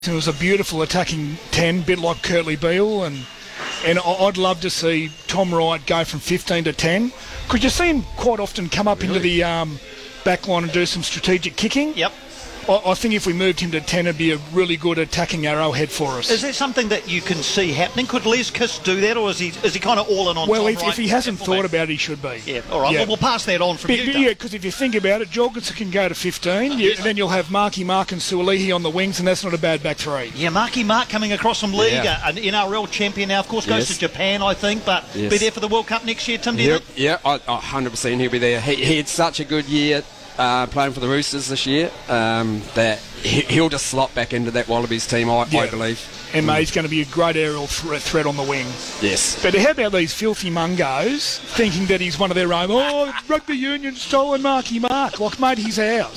It was a beautiful attacking 10, bit like Kurtley Beale, and I'd love to see Tom Wright go from 15 to 10. Could you see him quite often come up into the back line and do some strategic kicking? Yep. I think if we moved him to 10, it'd be a really good attacking arrowhead for us. Is that something that you can see happening? Could Les Kiss do that, or is he kind of all in on Well, Tom if Wright he hasn't thought about it, he should be. Yeah, all right. Yeah. Well, we'll pass that on from you, Doug. Yeah, because if you think about it, Jorgensen can go to 15, and then you'll have Marky Mark and Suolihi on the wings, and that's not a bad back three. Yeah, Marky Mark coming across from Liga, an NRL champion now, of course, goes to Japan, I think, but be there for the World Cup next year, Tim, do you think? Yeah, 100% he'll be there. He had such a good year playing for the Roosters this year that he'll just slot back into that Wallabies team, I believe. And mate, he's going to be a great aerial threat on the wing. Yes. But how about these filthy mungos thinking that he's one of their own? Oh, rugby union stolen Marky Mark. Like, mate, he's ours.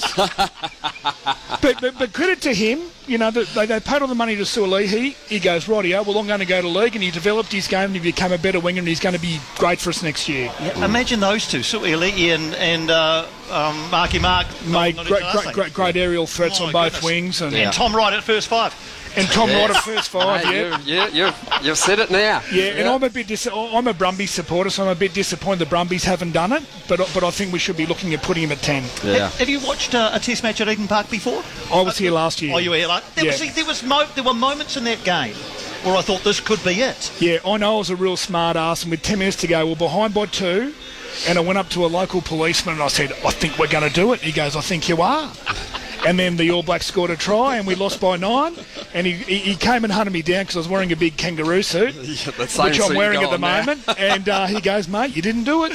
but credit to him, you know, they paid all the money to Suolihi. He goes, rightio, well, I'm going to go to league, and he developed his game and he became a better winger, and he's going to be great for us next year. Yeah, imagine those two, Suolihi and Marky Mark. Mate, great aerial threats on both wings. And Tom Wright at first five. And Tom Wright at first five, You've said it now. Yeah, and I'm I'm a Brumbies supporter, so I'm a bit disappointed the Brumbies haven't done it, but I think we should be looking at putting him at 10. Yeah. Have you watched a test match at Eden Park before? I was here last year. Oh, you were here there were moments in that game where I thought this could be it. Yeah, I know I was a real smart ass, and with 10 minutes to go, we're behind by 2, and I went up to a local policeman and I said, I think we're going to do it. He goes, I think you are. And then the All Blacks scored a try and we lost by 9. And he came and hunted me down because I was wearing a big kangaroo suit, which I'm wearing at the moment. And he goes, mate, you didn't do it.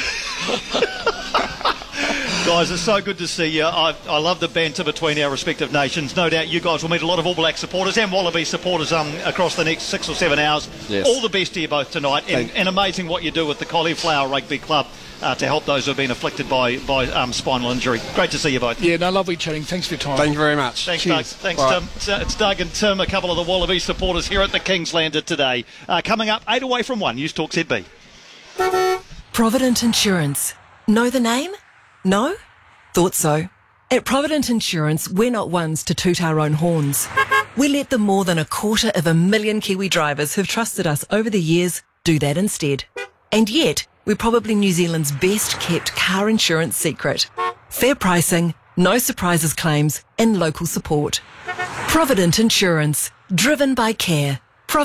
Guys, it's so good to see you. I love the banter between our respective nations. No doubt you guys will meet a lot of All Black supporters and Wallaby supporters across the next 6 or 7 hours. Yes. All the best to you both tonight. And amazing what you do with the Cauliflower Rugby Club to help those who have been afflicted by spinal injury. Great to see you both. Yeah, no, lovely chatting. Thanks for your time. Thank you very much. Thanks, Cheers. Doug. Thanks, Tim. It's Doug and Tim, a couple of the Wallaby supporters here at the Kingslander today. Coming up, 8 away from 1, News Talk ZB. Provident Insurance. Know the name? No? Thought so. At Provident Insurance, we're not ones to toot our own horns. We let the more than 250,000 Kiwi drivers who've trusted us over the years do that instead. And yet, we're probably New Zealand's best kept car insurance secret. Fair pricing, no surprises claims, and local support. Provident Insurance. Driven by care.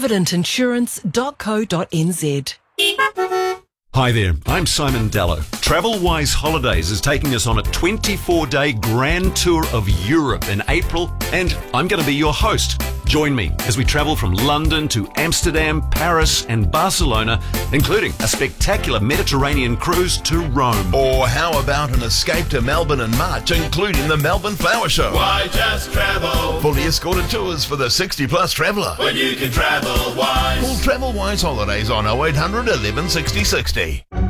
providentinsurance.co.nz. Hi there, I'm Simon Dallow. TravelWise Holidays is taking us on a 24-day grand tour of Europe in April, and I'm going to be your host. Join me as we travel from London to Amsterdam, Paris and Barcelona, including a spectacular Mediterranean cruise to Rome. Or how about an escape to Melbourne in March, including the Melbourne Flower Show? Why just travel? Fully escorted tours for the 60-plus traveller. When you can travel wise. Call TravelWise Holidays on 0800 11 60 60.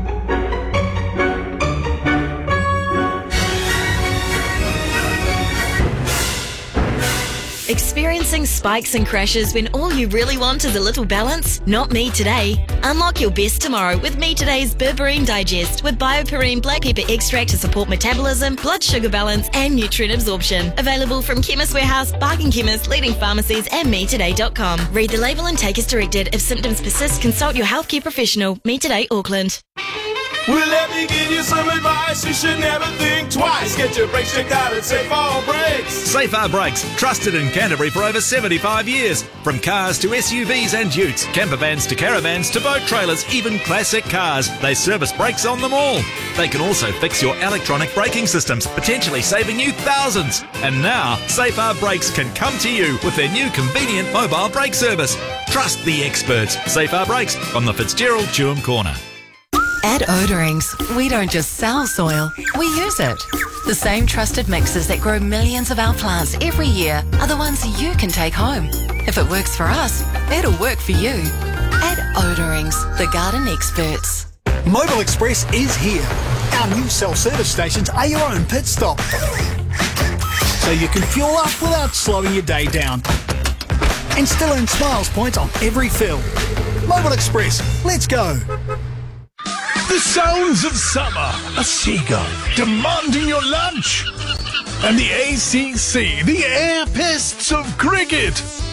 Experiencing spikes and crashes when all you really want is a little balance? Not me today. Unlock your best tomorrow with Me Today's Berberine Digest with BioPerine black pepper extract to support metabolism, blood sugar balance and nutrient absorption. Available from Chemist Warehouse, Bargain Chemist, leading pharmacies and metoday.com. Read the label and take as directed. If symptoms persist, consult your healthcare professional. Me Today, Auckland. Well, let me give you some advice. You should never think twice. Get your brakes checked out at Safe Our Brakes. Safe Our Brakes, trusted in Canterbury for over 75 years. From cars to SUVs and utes, camper vans to caravans to boat trailers, even classic cars. They service brakes on them all. They can also fix your electronic braking systems, potentially saving you thousands. And now, Safe Our Brakes can come to you with their new convenient mobile brake service. Trust the experts. Safe Our Brakes on the Fitzgerald Chewham Corner. At Odorings, we don't just sell soil, we use it. The same trusted mixes that grow millions of our plants every year are the ones you can take home. If it works for us, it'll work for you. At Odorings, the garden experts. Mobile Express is here. Our new self-service stations are your own pit stop. So you can fuel up without slowing your day down. And still earn Smiles points on every fill. Mobile Express, let's go. The sounds of summer, a seagull demanding your lunch, and the ACC, the air pests of cricket.